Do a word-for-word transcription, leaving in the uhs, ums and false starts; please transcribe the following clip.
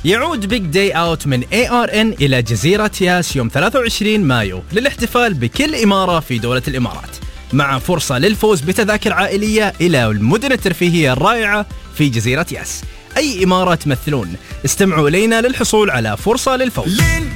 يعود بيج داي اوت من إيه آر إن إلى جزيرة ياس يوم ثلاثة وعشرين مايو للاحتفال بكل إمارة في دولة الإمارات، مع فرصة للفوز بتذاكر عائلية إلى المدن الترفيهية الرائعة في جزيرة ياس. أي إمارة تمثلون؟ استمعوا إلينا للحصول على فرصة للفوز.